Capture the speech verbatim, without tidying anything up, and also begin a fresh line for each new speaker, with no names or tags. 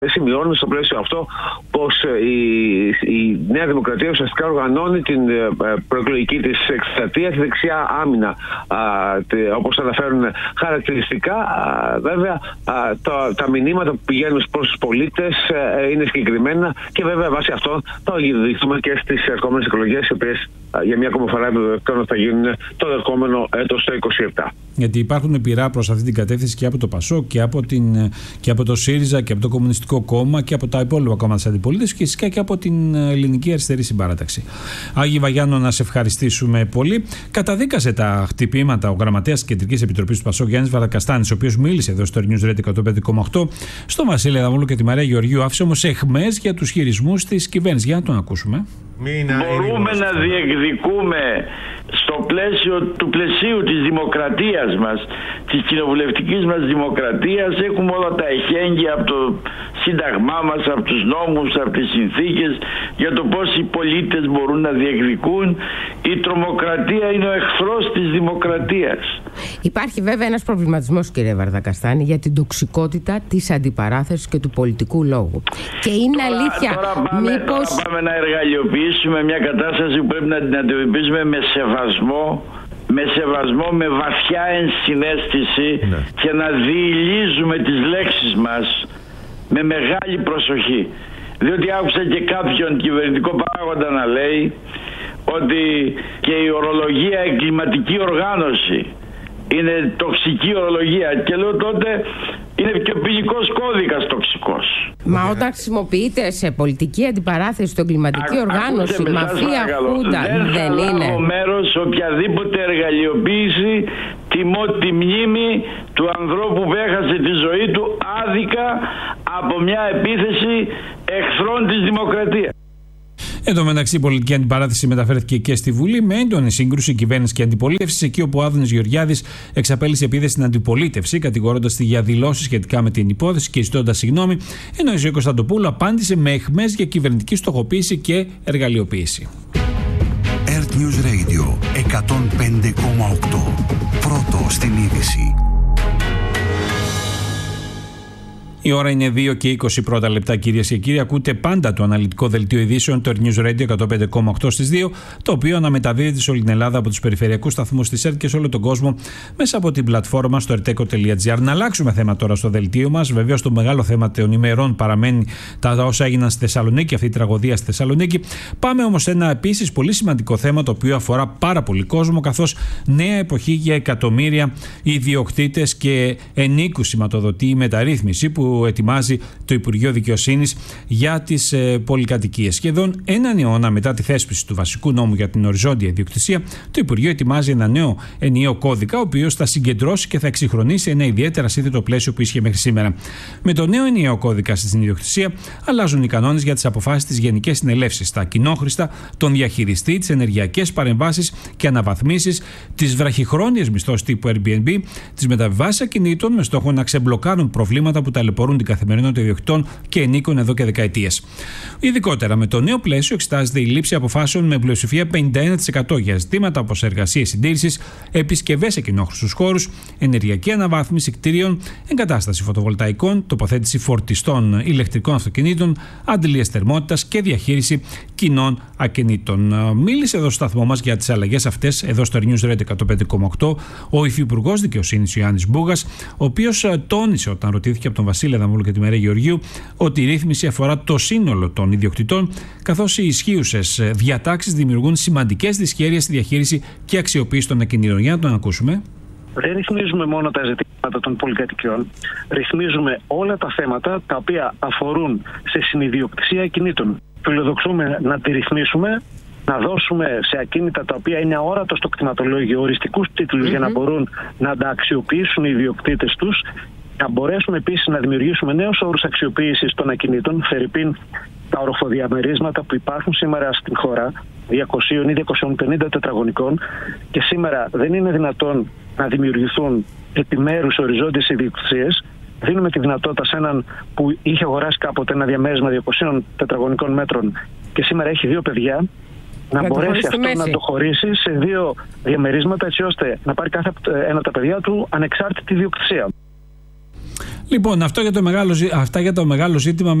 Σημειώνουμε στο πλαίσιο αυτό πως η, η Νέα Δημοκρατία ουσιαστικά οργανώνει την προεκλογική της εκστρατεία, τη δεξιά άμυνα, όπως αναφέρουν χαρακτηριστικά. Α, βέβαια, α, τα, τα μηνύματα που πηγαίνουν προς τους πολίτες είναι συγκεκριμένα και βέβαια βάσει αυτό θα οδηγηθούμε και στις ερχόμενες εκλογές, οι οποίες για μια ακόμα φορά επιβεβαιώνω θα γίνουν το ερχόμενο έτος το είκοσι επτά.
Γιατί υπάρχουν πειρά προς αυτή την κατεύθυνση και από το ΠΑΣΟΚ και από, την, και από το ΣΥΡΙΖΑ και από το Κομμουνιστικό Κόμμα και από τα υπόλοιπα κόμματα της αντιπολίτευσης και φυσικά και από την Ελληνική Αριστερή Συμπαράταξη. Άγιε Βαγιάννο, να σε ευχαριστήσουμε πολύ. Καταδίκασε τα χτυπήματα ο γραμματέας της Κεντρικής Επιτροπής του ΠΑΣΟΚ, Γιάννης Βαρδακαστάνης, ο οποίος μίλησε εδώ στο News Radio εκατόν πέντε κόμμα οκτώ, στον Βασίλη Αδαμόπουλο και τη Μαρία Γεωργίου. Άφησε όμως εχμές για τους χειρισμούς της κυβέρνησης. Για να τον ακούσουμε.
Μπορούμε να διεκδικούμε στο πλαίσιο του πλαισίου της δημοκρατίας μας, της κοινοβουλευτικής μας δημοκρατίας, έχουμε όλα τα εχέγγυα από το σύνταγμά μας, από τους νόμους, από τις συνθήκες για το πώς οι πολίτες μπορούν να διεκδικούν. Η τρομοκρατία είναι ο εχθρός της δημοκρατίας.
Υπάρχει βέβαια ένας προβληματισμός, κύριε Βαρδακαστάνη, για την τοξικότητα της αντιπαράθεσης και του πολιτικού λόγου. Και είναι τώρα, αλήθεια.
Τώρα πάμε,
μήπως...
τώρα πάμε να εργαλειοποιήσουμε μια κατάσταση που πρέπει να την αντιμετωπίσουμε με σεβασμό, με σεβασμό, με βαθιά ενσυναίσθηση, ναι, και να διηλίζουμε τις λέξεις μας με μεγάλη προσοχή. Διότι άκουσα και κάποιον κυβερνητικό παράγοντα να λέει ότι και η ορολογία εγκληματική οργάνωση είναι τοξική ορολογία, και λέω τότε είναι και ο ποινικός κώδικας τοξικός.
Μα όταν χρησιμοποιείται σε πολιτική αντιπαράθεση το εγκληματική Α, οργάνωση, μαφία, χούντα, δεν, δεν θα είναι.
Δεν μέρος σε οποιαδήποτε εργαλειοποίηση τιμώ τη μνήμη του ανθρώπου που έχασε τη ζωή του άδικα από μια επίθεση εχθρών της δημοκρατίας.
Εν τω μεταξύ, η πολιτική αντιπαράθεση μεταφέρθηκε και στη Βουλή με έντονη σύγκρουση κυβέρνηση και αντιπολίτευση, εκεί όπου ο Άδωνης Γεωργιάδης εξαπέλυσε επίθεση στην αντιπολίτευση, κατηγορώντας τη για δηλώσεις σχετικά με την υπόθεση και ζητώντας συγγνώμη, ενώ η Ζωή Κωνσταντοπούλου απάντησε με αιχμές για κυβερνητική στοχοποίηση και εργαλειοποίηση.
Earth News Radio εκατόν πέντε κόμμα οκτώ. Πρώτο στην είδηση.
Η ώρα είναι δύο και είκοσι πρώτα λεπτά, κυρίες και κύριοι. Ακούτε πάντα το αναλυτικό δελτίο ειδήσεων, το News Radio εκατόν πέντε κόμμα οκτώ στις δύο, το οποίο αναμεταδίδεται σε όλη την Ελλάδα από τους περιφερειακούς σταθμούς της ΕΡΤ και σε όλο τον κόσμο μέσα από την πλατφόρμα στο ερτέκο τελεία τζι άρ. Να αλλάξουμε θέμα τώρα στο δελτίο μας. Βεβαίως, το μεγάλο θέμα των ημερών παραμένει τα όσα έγιναν στη Θεσσαλονίκη, αυτή η τραγωδία στη Θεσσαλονίκη. Πάμε όμως σε ένα επίσης πολύ σημαντικό θέμα, το οποίο αφορά πάρα πολύ κόσμο, καθώς νέα εποχή για εκατομμύρια ιδιοκτήτες και ενίκους σηματοδοτεί η μεταρρύθμιση που που ετοιμάζει το Υπουργείο Δικαιοσύνης για τις ε, πολυκατοικίες. Σχεδόν έναν αιώνα μετά τη θέσπιση του βασικού νόμου για την οριζόντια ιδιοκτησία, το Υπουργείο ετοιμάζει ένα νέο ενιαίο κώδικα, ο οποίος θα συγκεντρώσει και θα εξυγχρονίσει ένα ιδιαίτερα σύνθετο πλαίσιο που ίσχυε μέχρι σήμερα. Με το νέο ενιαίο κώδικα στην ιδιοκτησία, αλλάζουν οι κανόνες για τις αποφάσεις της Γενικής Συνελεύσης, τα κοινόχρηστα, τον διαχειριστή, τις ενεργειακές παρεμβάσεις και αναβαθμίσεις, τις βραχυχρόνιες μισθώσεις τύπου Airbnb, τις μεταβιβάσεις ακινήτων με στόχο να ξεμπλοκάρουν προβλήματα που ταλαιπωρούν την καθημερινότητα ιδιοκτητών και ενίκων εδώ και δεκαετίες. Ειδικότερα, με το νέο πλαίσιο εξετάζεται η λήψη αποφάσεων με πλειοψηφία πενήντα ένα τοις εκατό για ζητήματα όπως εργασίες συντήρησης, επισκευές σε κοινόχρηστους χώρους, ενεργειακή αναβάθμιση κτίριων, εγκατάσταση φωτοβολταϊκών, τοποθέτηση φορτιστών ηλεκτρικών αυτοκινήτων, αντλίες θερμότητας και διαχείριση κοινών ακινήτων. Μίλησε εδώ στο σταθμό μας για τις αλλαγές αυτές, εδώ στο News Radio εκατόν πέντε κόμμα οκτώ, ο Υφυπουργός Δικαιοσύνης Ιωάννης Μπούγας, ο οποίος τόνισε όταν ρωτήθηκε από τον Βασίλη Αδαμόπουλο και τη Μαρία Γεωργίου ότι η ρύθμιση αφορά το σύνολο των ιδιοκτητών, καθώς οι ισχύουσες διατάξεις δημιουργούν σημαντικές δυσχέρειες στη διαχείριση και αξιοποίηση των ακινήτων. Για να τον ακούσουμε.
Δεν ρυθμίζουμε μόνο τα ζητήματα των πολυκατοικιών. Ρυθμίζουμε όλα τα θέματα τα οποία αφορούν σε συνειδιοκτησία ακινήτων. Φιλοδοξούμε να τη ρυθμίσουμε, να δώσουμε σε ακίνητα τα οποία είναι αόρατο στο κτηματολόγιο οριστικούς τίτλους mm-hmm. για να μπορούν να τα αξιοποιήσουν οι ιδιοκτήτες τους. Να μπορέσουμε επίσης να δημιουργήσουμε νέους όρους αξιοποίησης των ακινήτων, φερειπίν τα οροφοδιαμερίσματα που υπάρχουν σήμερα στην χώρα, διακόσια ή διακόσια πενήντα τετραγωνικών, και σήμερα δεν είναι δυνατόν να δημιουργηθούν επιμέρους οριζόντιες ιδιοκτησίες. Δίνουμε τη δυνατότητα σε έναν που είχε αγοράσει κάποτε ένα διαμέρισμα διακόσια τετραγωνικών μέτρων και σήμερα έχει δύο παιδιά, να, να μπορέσει αυτό μέση. να το χωρίσει σε δύο διαμερίσματα, έτσι ώστε να πάρει κάθε ένα από τα παιδιά του ανεξάρτητη ιδιοκτησία.
Λοιπόν, αυτό για το μεγάλο, αυτά για το μεγάλο ζήτημα.